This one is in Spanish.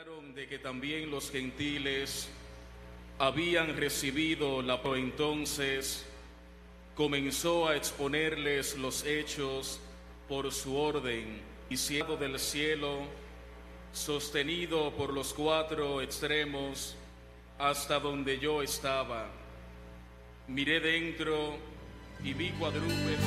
De que también los gentiles habían recibido entonces comenzó a exponerles los hechos por su orden, y del cielo, sostenido por los cuatro extremos, hasta donde yo estaba. Miré dentro y vi cuadrúpedos